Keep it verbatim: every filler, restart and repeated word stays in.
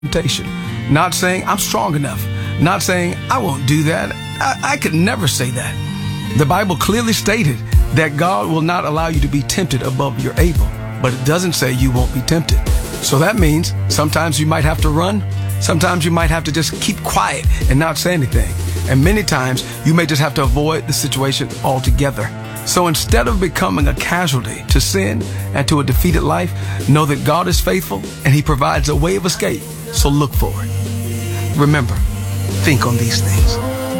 temptation. Not saying I'm strong enough. Not saying I won't do that. I, I could never say that. The Bible clearly stated that God will not allow you to be tempted above your able, but it doesn't say you won't be tempted. So that means sometimes you might have to run. Sometimes you might have to just keep quiet and not say anything. And many times you may just have to avoid the situation altogether. So instead of becoming a casualty to sin and to a defeated life, know that God is faithful and He provides a way of escape. So look for it. Remember, think on these things.